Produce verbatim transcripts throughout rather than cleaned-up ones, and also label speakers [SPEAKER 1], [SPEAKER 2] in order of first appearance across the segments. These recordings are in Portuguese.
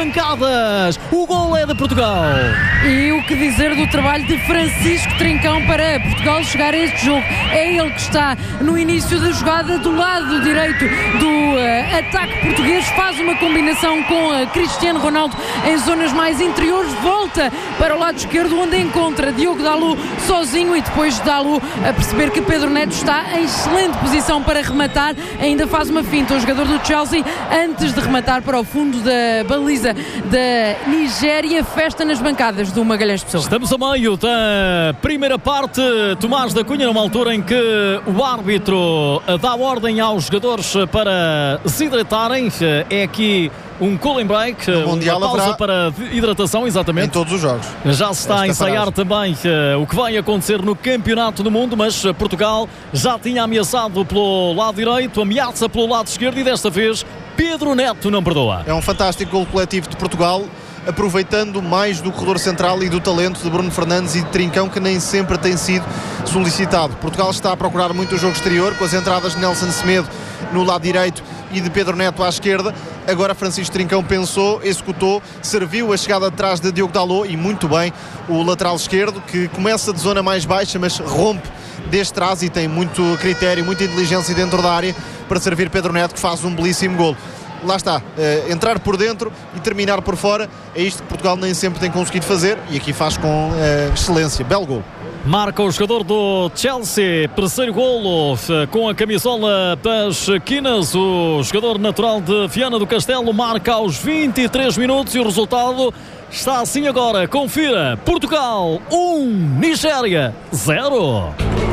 [SPEAKER 1] bancadas. O gol é de Portugal.
[SPEAKER 2] E o que dizer do trabalho de Francisco Trincão para Portugal chegar a este jogo? É ele que está no início da jogada do lado direito do uh, ataque português, faz uma combinação com uh, Cristiano Ronaldo em zonas mais interiores, volta para o lado esquerdo onde encontra Diogo Dalot sozinho e depois Dalot a perceber que Pedro Neto está em excelente posição para rematar, ainda faz uma finta o jogador do Chelsea antes de rematar para o fundo da baliza da Nigéria. Festa nas bancadas do Magalhães Pessoa.
[SPEAKER 1] Estamos a meio da primeira parte. Tomás da Cunha, numa altura em que o árbitro dá ordem aos jogadores para se hidratarem. É aqui um cooling break,
[SPEAKER 3] uma
[SPEAKER 1] pausa para hidratação, exatamente.
[SPEAKER 3] Em todos os jogos.
[SPEAKER 1] Já se está a ensaiar também uh, o que vai acontecer no Campeonato do Mundo, mas uh, Portugal já tinha ameaçado pelo lado direito, ameaça pelo lado esquerdo e desta vez Pedro Neto não perdoa.
[SPEAKER 3] É um fantástico gol coletivo de Portugal, aproveitando mais do corredor central e do talento de Bruno Fernandes e de Trincão, que nem sempre tem sido solicitado. Portugal está a procurar muito o jogo exterior, com as entradas de Nelson Semedo no lado direito e de Pedro Neto à esquerda. Agora Francisco Trincão pensou, executou, serviu a chegada atrás de Diogo Dalot e muito bem o lateral esquerdo, que começa de zona mais baixa, mas rompe desde trás e tem muito critério, muita inteligência dentro da área para servir Pedro Neto, que faz um belíssimo golo. Lá está, uh, entrar por dentro e terminar por fora, é isto que Portugal nem sempre tem conseguido fazer e aqui faz com uh, excelência. Belo gol.
[SPEAKER 1] Marca o jogador do Chelsea, terceiro golo com a camisola das quinas, o jogador natural de Viana do Castelo, marca aos vinte e três minutos e o resultado está assim agora. Confira: Portugal um, Nigéria zero.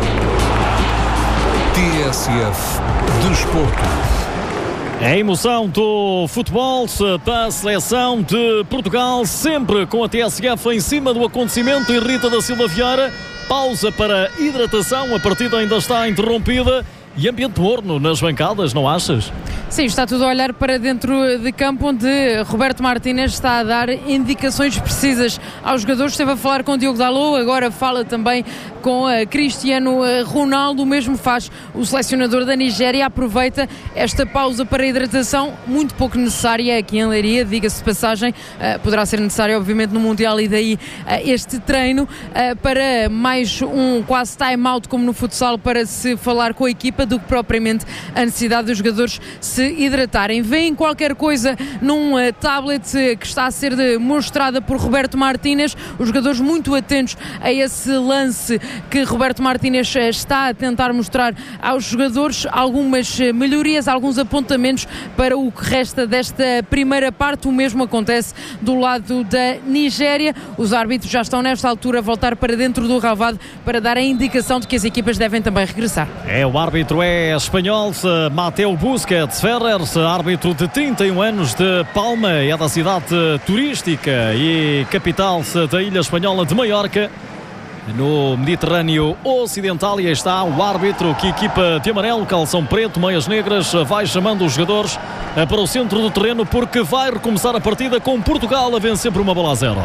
[SPEAKER 4] T S F Desporto.
[SPEAKER 1] A emoção do futebol da seleção de Portugal, sempre com a T S F em cima do acontecimento. E Rita da Silva Vieira, pausa para hidratação, a partida ainda está interrompida e ambiente morno nas bancadas, não achas?
[SPEAKER 2] Sim, está tudo a olhar para dentro de campo, onde Roberto Martínez está a dar indicações precisas aos jogadores. Esteve a falar com Diogo Dalot, agora fala também com uh, Cristiano Ronaldo. O mesmo faz o selecionador da Nigéria. Aproveita esta pausa para hidratação, muito pouco necessária aqui em Leiria, diga-se de passagem. Uh, poderá ser necessário, obviamente, no Mundial, e daí uh, este treino uh, para mais um quase time-out, como no futsal, para se falar com a equipa, do que propriamente a necessidade dos jogadores se hidratarem. Vêem qualquer coisa num uh, tablet uh, que está a ser de, mostrada por Roberto Martínez. Os jogadores muito atentos a esse lance que Roberto Martínez uh, está a tentar mostrar aos jogadores. Algumas uh, melhorias, alguns apontamentos para o que resta desta primeira parte. O mesmo acontece do lado da Nigéria. Os árbitros já estão nesta altura a voltar para dentro do relvado para dar a indicação de que as equipas devem também regressar.
[SPEAKER 1] É, o árbitro é espanhol, Mateu Busquets Ferrer, árbitro de trinta e um anos, de Palma, é da cidade turística e capital da ilha espanhola de Maiorca, no Mediterrâneo Ocidental. E aí está o árbitro, que equipa de amarelo, calção preto, meias negras, vai chamando os jogadores para o centro do terreno, porque vai recomeçar a partida com Portugal a vencer por uma bola a zero.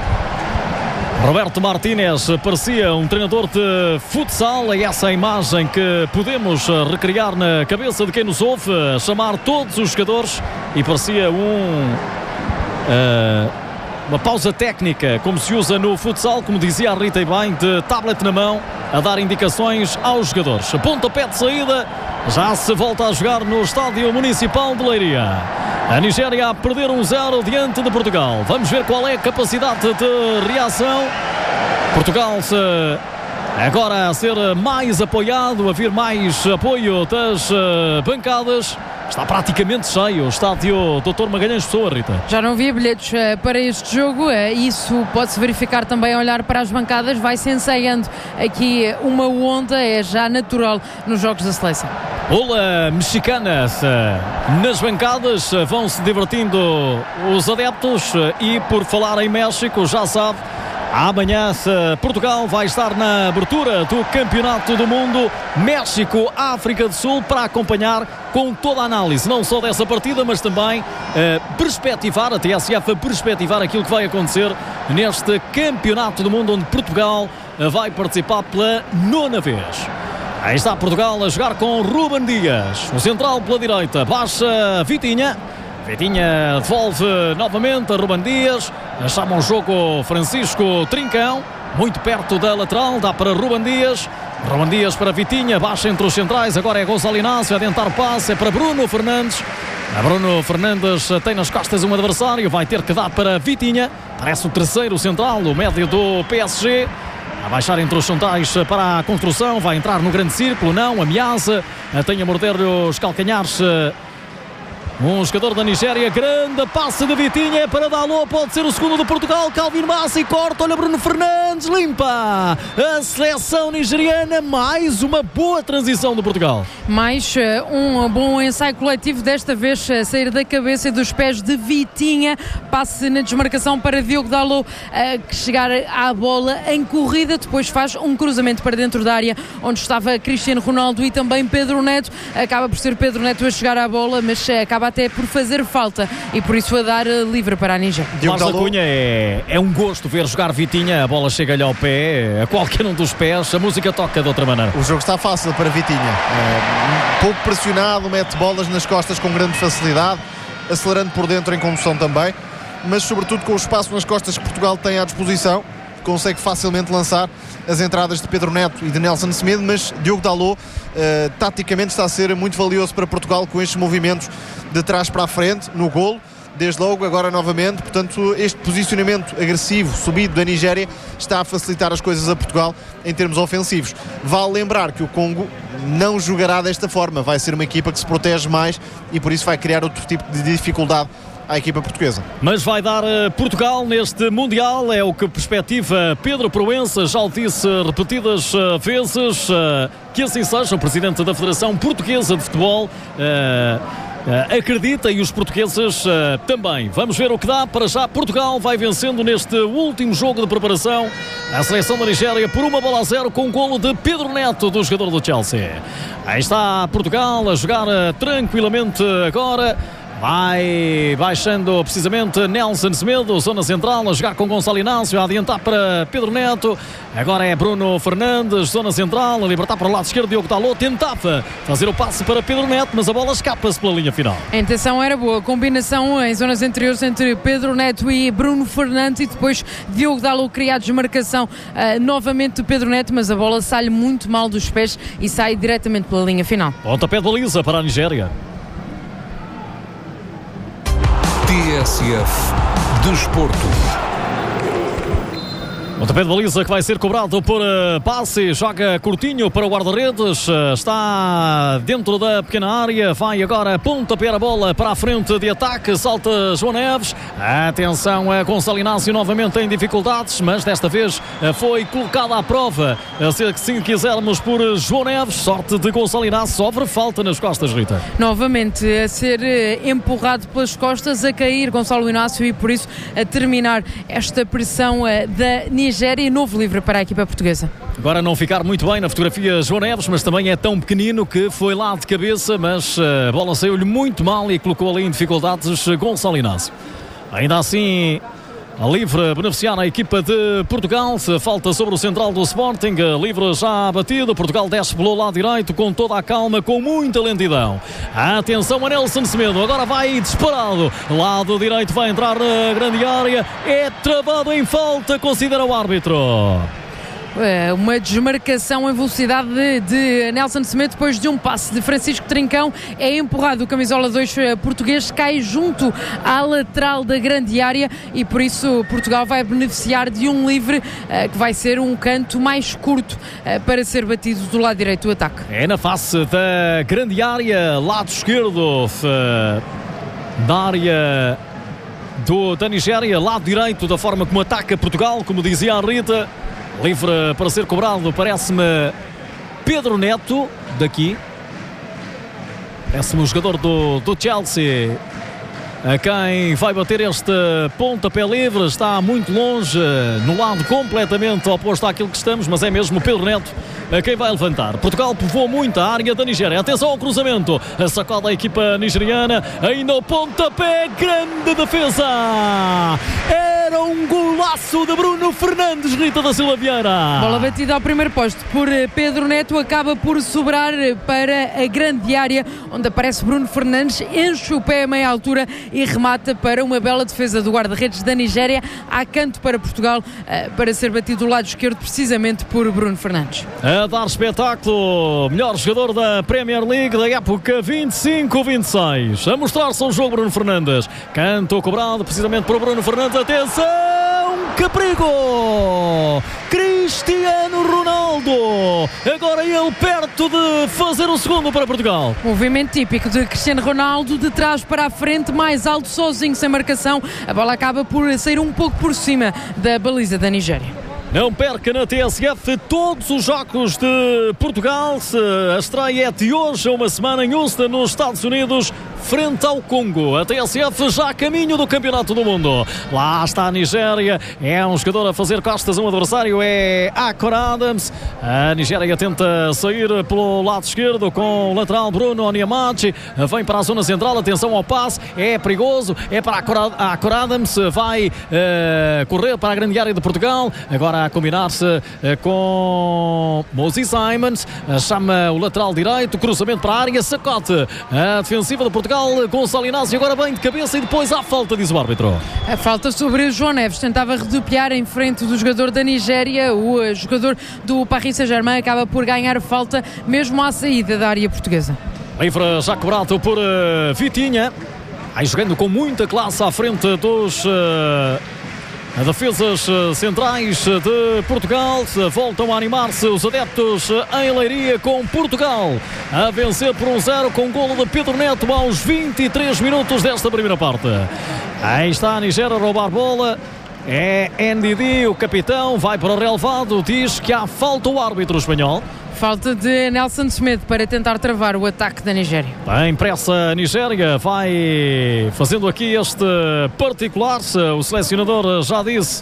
[SPEAKER 1] Roberto Martínez parecia um treinador de futsal, é essa a imagem que podemos recriar na cabeça de quem nos ouve, chamar todos os jogadores, e parecia um uh, uma pausa técnica, como se usa no futsal, como dizia a Rita e bem, de tablet na mão, a dar indicações aos jogadores. Pontapé de saída, já se volta a jogar no Estádio Municipal de Leiria. A Nigéria a perder um zero diante de Portugal. Vamos ver qual é a capacidade de reação. Portugal se agora a ser mais apoiado, a vir mais apoio das uh, bancadas. Está praticamente cheio o estádio doutor Magalhães Pessoa, Rita.
[SPEAKER 2] Já não havia bilhetes uh, para este jogo. Uh, isso pode-se verificar também a olhar para as bancadas. Vai-se ensaiando aqui uma onda, é já natural nos jogos da seleção.
[SPEAKER 1] Ola mexicana nas bancadas, vão-se divertindo os adeptos. E por falar em México, já sabe, amanhã Portugal vai estar na abertura do Campeonato do Mundo México-África do Sul, para acompanhar com toda a análise, não só dessa partida, mas também uh, perspectivar, a T S F a perspectivar aquilo que vai acontecer neste Campeonato do Mundo, onde Portugal uh, vai participar pela nona vez. Aí está Portugal a jogar com Ruben Dias, o central pela direita, baixa Vitinha, Vitinha devolve novamente a Ruben Dias. Chama o jogo Francisco Trincão. Muito perto da lateral, dá para Ruben Dias. Ruben Dias para Vitinha, baixa entre os centrais. Agora é Gonçalo Inácio a tentar o passe. É para Bruno Fernandes. A Bruno Fernandes tem nas costas um adversário. Vai ter que dar para Vitinha. Parece o terceiro central, o médio do P S G. A baixar entre os centrais para a construção. Vai entrar no grande círculo, não, ameaça. Tem a morder os calcanhares um jogador da Nigéria. Grande passe de Vitinha para Dalot, pode ser o segundo de Portugal. Calvin Massi corta, olha Bruno Fernandes, limpa a seleção nigeriana. Mais uma boa transição de Portugal,
[SPEAKER 2] mais um bom ensaio coletivo, desta vez a sair da cabeça e dos pés de Vitinha. Passe na desmarcação para Diogo Dalot, que chegar à bola em corrida, depois faz um cruzamento para dentro da área onde estava Cristiano Ronaldo e também Pedro Neto. Acaba por ser Pedro Neto a chegar à bola, mas acaba até por fazer falta e por isso a dar livre para a Nigéria.
[SPEAKER 1] Diogo da Cunha, é, é um gosto ver jogar Vitinha. A bola chega-lhe ao pé, a qualquer um dos pés, a música toca de outra maneira.
[SPEAKER 3] O jogo está fácil para Vitinha, é, pouco pressionado, mete bolas nas costas com grande facilidade, acelerando por dentro em condução também, mas sobretudo com o espaço nas costas que Portugal tem à disposição, consegue facilmente lançar as entradas de Pedro Neto e de Nelson Semedo. Mas Diogo Dalot uh, taticamente está a ser muito valioso para Portugal com estes movimentos de trás para a frente no golo, desde logo, agora novamente. Portanto, este posicionamento agressivo subido da Nigéria está a facilitar as coisas a Portugal em termos ofensivos. Vale lembrar que o Congo não jogará desta forma, vai ser uma equipa que se protege mais e por isso vai criar outro tipo de dificuldade à equipa portuguesa.
[SPEAKER 1] Mas vai dar uh, Portugal neste Mundial, é o que perspectiva Pedro Proença. Já o disse repetidas uh, vezes, uh, que assim seja. O presidente da Federação Portuguesa de Futebol uh, uh, acredita, e os portugueses uh, também. Vamos ver o que dá. Para já Portugal vai vencendo neste último jogo de preparação a seleção da Nigéria por uma bola a zero, com um golo de Pedro Neto, do jogador do Chelsea. Aí está Portugal a jogar uh, tranquilamente agora. Vai baixando precisamente Nelson Semedo, zona central, a jogar com Gonçalo Inácio, a adiantar para Pedro Neto. Agora é Bruno Fernandes, zona central, a libertar para o lado esquerdo. Diogo Dalot tentava fazer o passe para Pedro Neto, mas a bola escapa-se pela linha final.
[SPEAKER 2] A intenção era boa, combinação em zonas anteriores entre Pedro Neto e Bruno Fernandes, e depois Diogo Dalot cria a desmarcação uh, novamente de Pedro Neto, mas a bola sai muito mal dos pés e sai diretamente pela linha final.
[SPEAKER 1] Pontapé de baliza para a Nigéria.
[SPEAKER 4] T S F Desporto.
[SPEAKER 1] Pontapé de baliza que vai ser cobrado por uh, passe. Joga curtinho para o guarda-redes. Uh, está dentro da pequena área. Vai agora pontapé a bola para a frente de ataque. Salta João Neves. Atenção a Gonçalo Inácio novamente em dificuldades, mas desta vez uh, foi colocada à prova, uh, se assim quisermos, por uh, João Neves. Sorte de Gonçalo Inácio. Sofre falta nas costas, Rita.
[SPEAKER 2] Novamente a ser uh, empurrado pelas costas, a cair Gonçalo Inácio, e por isso a terminar esta pressão uh, da Nigéria. Nigéria, novo livre para a equipa portuguesa.
[SPEAKER 1] Agora não ficar muito bem na fotografia João Neves, mas também é tão pequenino que foi lá de cabeça, mas a bola saiu-lhe muito mal e colocou ali em dificuldades Gonçalo Inácio. Ainda assim, a livre beneficiar a equipa de Portugal. Falta sobre o central do Sporting. Livre já batido. Portugal desce pelo lado direito com toda a calma, com muita lentidão. Atenção a Nelson Semedo. Agora vai disparado. Lado direito vai entrar na grande área. É travado em falta, considera o árbitro.
[SPEAKER 2] Uma desmarcação em velocidade de, de Nelson Semedo, depois de um passe de Francisco Trincão. É empurrado o camisola dois português, cai junto à lateral da grande área, e por isso Portugal vai beneficiar de um livre uh, que vai ser um canto mais curto uh, para ser batido do lado direito do ataque.
[SPEAKER 1] É na face da grande área, lado esquerdo uh, da área do, da Nigéria, lado direito, da forma como ataca Portugal, como dizia a Rita. Livre para ser cobrado, parece-me Pedro Neto, daqui. Parece-me o jogador do, do Chelsea, a quem vai bater este pontapé livre. Está muito longe, no lado completamente oposto àquilo que estamos, mas é mesmo Pedro Neto a quem vai levantar. Portugal povoou muito a área da Nigéria. Atenção ao cruzamento, a sacada da equipa nigeriana. Ainda o pontapé, grande defesa. Era um golaço golaço de Bruno Fernandes, Rita da Silva Vieira.
[SPEAKER 2] Bola batida ao primeiro posto por Pedro Neto, acaba por sobrar para a grande área, onde aparece Bruno Fernandes, enche o pé a meia altura e remata para uma bela defesa do guarda-redes da Nigéria, há canto para Portugal, para ser batido do lado esquerdo precisamente por Bruno Fernandes.
[SPEAKER 1] A dar espetáculo, melhor jogador da Premier League da época vinte e cinco vinte e seis, a mostrar-se um jogo Bruno Fernandes, canto cobrado precisamente por Bruno Fernandes, atenção, que perigo! Cristiano Ronaldo, agora ele perto de fazer o segundo para Portugal.
[SPEAKER 2] Movimento típico de Cristiano Ronaldo, de trás para a frente, mais alto, sozinho, sem marcação, a bola acaba por sair um pouco por cima da baliza da Nigéria.
[SPEAKER 1] Não perca na T S F todos os jogos de Portugal. A estreia é de hoje a uma semana em Houston, nos Estados Unidos, frente ao Congo. A T S F já a caminho do Campeonato do Mundo. Lá está a Nigéria. É um jogador a fazer costas. Um adversário é Akon Adams. A Nigéria tenta sair pelo lado esquerdo com o lateral Bruno Onyemachi. Vem para a zona central. Atenção ao passe. É perigoso. É para Akon Adams. Vai uh, correr para a grande área de Portugal. Agora a combinar-se uh, com Moses Simons. Uh, chama o lateral direito. Cruzamento para a área. Sacote. A defensiva de Portugal. Gonçalo Inácio agora bem de cabeça e depois há falta, diz o árbitro.
[SPEAKER 2] A falta sobre João Neves, tentava redupiar em frente do jogador da Nigéria, o uh, jogador do Paris Saint-Germain acaba por ganhar falta mesmo à saída da área portuguesa.
[SPEAKER 1] Livre já cobrado por uh, Vitinha, aí jogando com muita classe à frente dos uh, defesas uh, centrais de Portugal. Voltam a animar-se os adeptos em Leiria, com Portugal a vencer por um zero com golo de Pedro Neto aos vinte e três minutos desta primeira parte. Aí está a Nigéria a roubar bola. É N D D, o capitão, vai para o relevado, diz que há falta o árbitro espanhol.
[SPEAKER 2] Falta de Nelson Semedo para tentar travar o ataque da Nigéria.
[SPEAKER 1] Bem, pressa a Nigéria, vai fazendo aqui este particular. O selecionador já disse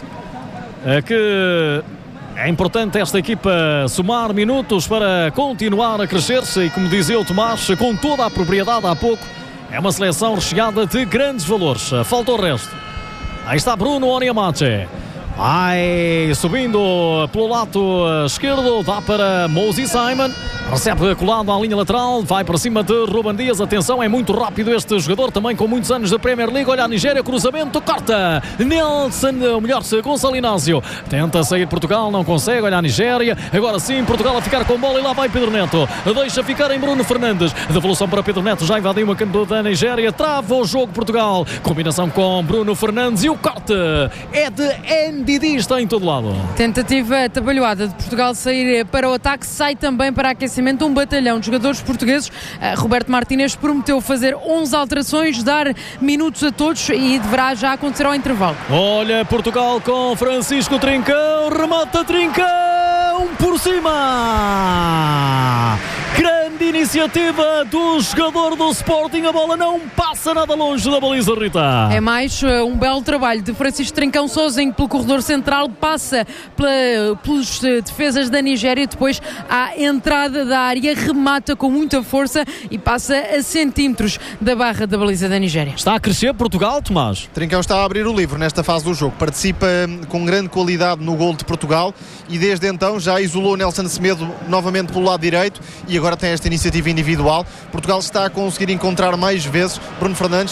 [SPEAKER 1] que é importante esta equipa somar minutos para continuar a crescer-se e, como dizia o Tomás, com toda a propriedade há pouco, é uma seleção recheada de grandes valores. Falta o resto. Aí está Bruno Onyemachi. Vai subindo pelo lado esquerdo, dá para Moses Simon, recebe colado à linha lateral, vai para cima de Ruben Dias. Atenção, é muito rápido este jogador, também com muitos anos da Premier League. Olha a Nigéria, cruzamento, corta Nelson, ou melhor, Gonçalo Inácio tenta sair Portugal, não consegue. Olha a Nigéria, agora sim Portugal a ficar com bola e lá vai Pedro Neto, deixa ficar em Bruno Fernandes, devolução para Pedro Neto, já invadiu uma campo da Nigéria, trava o jogo Portugal, combinação com Bruno Fernandes e o corte é de N D D, está em todo lado.
[SPEAKER 2] Tentativa atabalhoada de Portugal sair para o ataque, sai também para aquecimento um batalhão de jogadores portugueses. Uh, Roberto Martínez prometeu fazer onze alterações, dar minutos a todos e deverá já acontecer ao intervalo.
[SPEAKER 1] Olha Portugal com Francisco Trincão, remata Trincão por cima. Grande iniciativa do jogador do Sporting, a bola não passa nada longe da baliza, Rita.
[SPEAKER 2] É mais uh, um belo trabalho de Francisco Trincão sozinho pelo corredor central, passa pela, pelos uh, defesas da Nigéria, depois à entrada da área, remata com muita força e passa a centímetros da barra da baliza da Nigéria.
[SPEAKER 1] Está a crescer Portugal, Tomás?
[SPEAKER 3] Trincão está a abrir o livro nesta fase do jogo, participa com grande qualidade no golo de Portugal e desde então já isolou Nelson Semedo novamente pelo lado direito e agora tem esta iniciativa individual. Portugal está a conseguir encontrar mais vezes Bruno Fernandes,